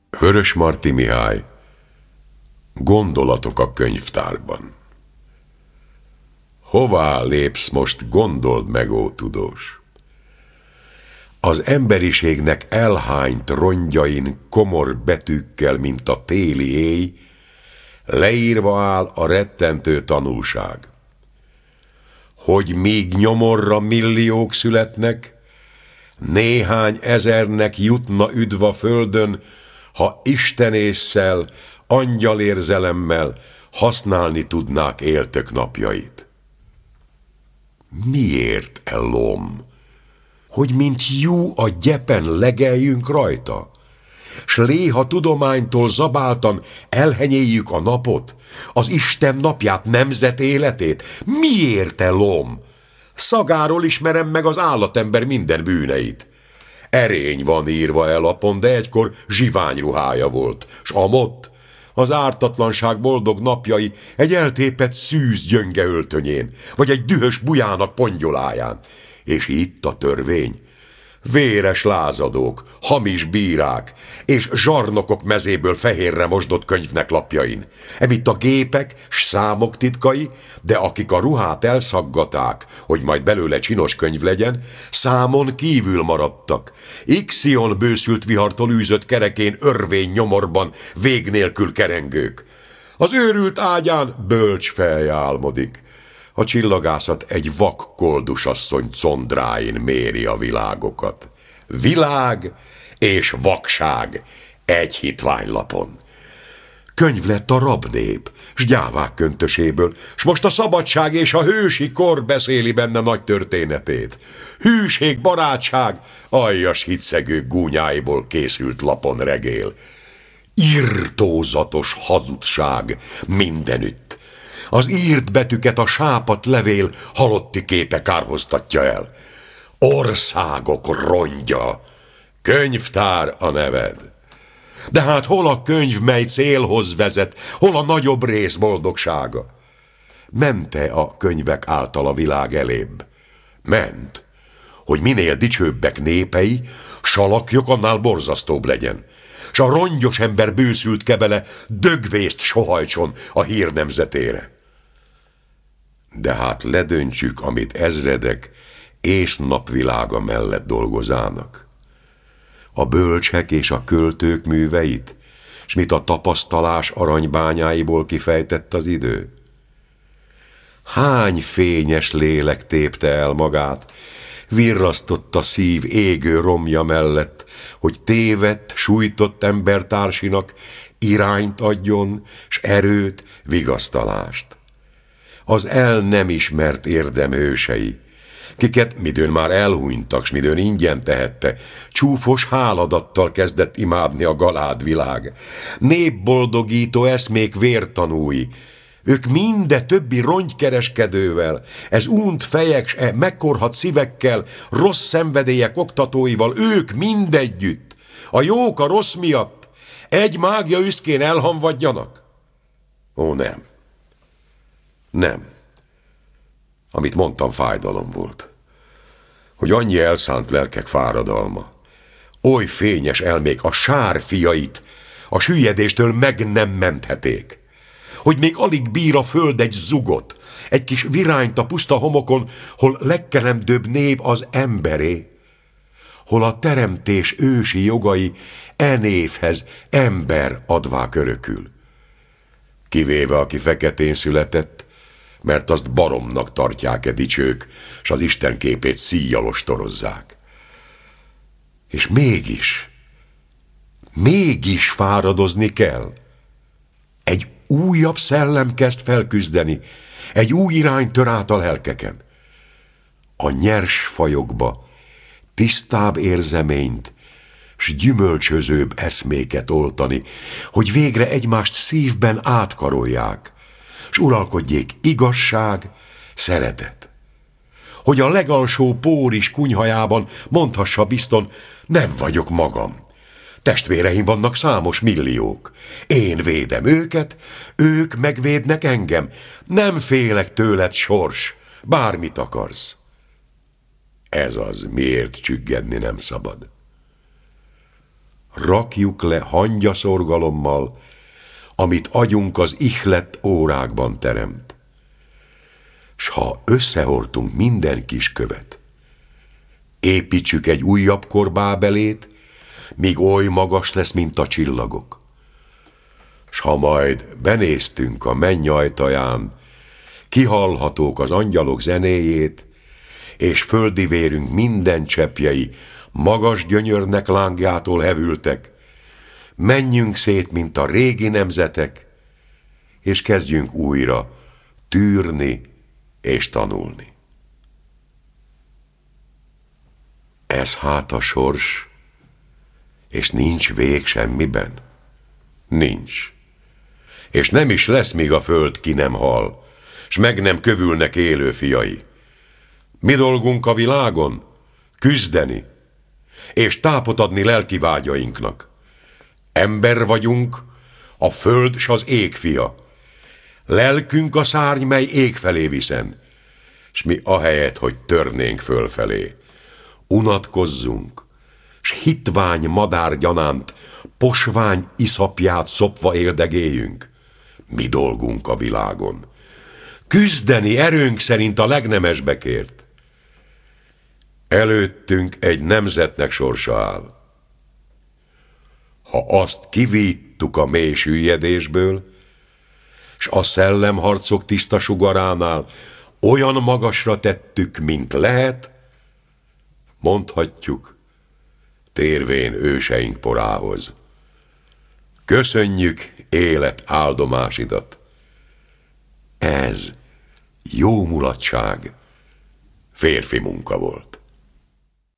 Vörösmarty Mihály, Gondolatok a könyvtárban. Hová lépsz most, gondold meg, ó tudós? Az emberiségnek elhányt rongyain komor betűkkel, mint a téli éj, leírva áll a rettentő tanulság. Hogy míg nyomorra milliók születnek, néhány ezernek jutna üdv a földön, ha istenésszel, angyalérzelemmel használni tudnák éltök napjait. Miért, ellom? Hogy mint jú a gyepen legeljünk rajta? S léha tudománytól zabáltan elhenyéljük a napot, az Isten napját, nemzet életét? Miért, ellom? Szagáról ismerem meg az állatember minden bűneit. Erény van írva elapon, de egykor zsiványruhája volt, s amott az ártatlanság boldog napjai egy eltépett szűz gyönge öltönyén, vagy egy dühös bujának pongyoláján. És itt a törvény. Véres lázadók, hamis bírák és zsarnokok mezéből fehérre mosdott könyvnek lapjain. Emitt a gépek s számok titkai, de akik a ruhát elszaggaták, hogy majd belőle csinos könyv legyen, számon kívül maradtak. Ixion bőszült vihartól űzött kerekén örvény nyomorban vég nélkül kerengők. Az őrült ágyán bölcs fej álmodik. A csillagászat egy vak koldusasszony condráin méri a világokat. Világ és vakság egy hitványlapon. Könyv lett a rabnép, s gyávák köntöséből, s most a szabadság és a hősi kor beszéli benne nagy történetét. Hűség, barátság, aljas hitszegők gúnyáiból készült lapon regél. Irtózatos hazugság mindenütt. Az írt betűket a sápadt levél halotti képe kárhoztatja el. Országok rongya, könyvtár a neved. De hát hol a könyv, mely célhoz vezet, hol a nagyobb rész boldogsága? Ment-e a könyvek által a világ elébb? Ment, hogy minél dicsőbbek népei, salakjok annál borzasztóbb legyen, s a rongyos ember bőszült kebele dögvészt sohajtson a hír nemzetére. De hát ledöntsük, amit ezredek ész-nap világa mellett dolgozának. A bölcsek és a költők műveit, s mit a tapasztalás aranybányáiból kifejtett az idő? Hány fényes lélek tépte el magát, virrasztott a szív égő romja mellett, hogy tévedt, sújtott embertársinak irányt adjon, s erőt, vigasztalást. Az el nem ismert érdem hősei, kiket midőn már elhunytak, s midőn ingyen tehette, csúfos háladattal kezdett imádni a galád világ. Népboldogító eszmék vértanúi, ők minde többi rongykereskedővel, ez unt fejek, s megkorhat szívekkel, rossz szenvedélyek oktatóival, ők mindegyütt, a jók a rossz miatt, egy mágia üszkén elhamvadjanak? Ó, nem. Nem. Amit mondtam, fájdalom volt. Hogy annyi elszánt lelkek fáradalma, oly fényes elmék a sár fiait a süllyedéstől meg nem mentheték. Hogy még alig bír a föld egy zugot, egy kis virányt a puszta homokon, hol legkeremdőbb név az emberé, hol a teremtés ősi jogai névhez ember advák örökül. Kivéve, aki feketén született, mert azt baromnak tartják dicsők, s az Isten képét szíjjal ostorozzák. És mégis fáradozni kell. Egy újabb szellem kezd felküzdeni, egy új irány tör át a lelkeken. A nyers fajokba tisztább érzeményt, s gyümölcsözőbb eszméket oltani, hogy végre egymást szívben átkarolják, s uralkodjék igazság, szeretet. Hogy a legalsó pór is kunyhajában mondhassa bizton, nem vagyok magam. Testvéreim vannak számos milliók. Én védem őket, ők megvédnek engem. Nem félek tőled, sors, bármit akarsz. Ez az, miért csüggedni nem szabad. rakjuk le hangyaszorgalommal, amit agyunk az ihlet órákban teremt. S ha összehordtunk minden kis követ, építsük egy újabb kor Bábelét, míg oly magas lesz, mint a csillagok. S ha majd benéztünk a menny ajtaján, kihallhatók az angyalok zenéjét, és földi vérünk minden cseppjei magas gyönyörnek lángjától hevültek, menjünk szét, mint a régi nemzetek, és kezdjünk újra tűrni és tanulni. Ez hát a sors, és nincs vég semmiben? Nincs. És nem is lesz, míg a föld ki nem hal, s meg nem kövülnek élő fiai. Mi dolgunk a világon? Küzdeni, és tápot adni lelki vágyainknak. Ember vagyunk, a föld s az ég fia. Lelkünk a szárny, mely ég felé viszen, s mi ahelyett, hogy törnénk fölfelé, unatkozzunk, s hitvány madár gyanánt, posvány iszapját szopva éldegéljünk. Mi dolgunk a világon? Küzdeni erőnk szerint a legnemesbe kért. Előttünk egy nemzetnek sorsa áll. Ha azt kivíttuk a mély süllyedésből, s a szellemharcok tiszta sugaránál olyan magasra tettük, mint lehet, mondhatjuk, térvén őseink porához. Köszönjük élet áldomásidat. Ez jó mulatság, férfi munka volt.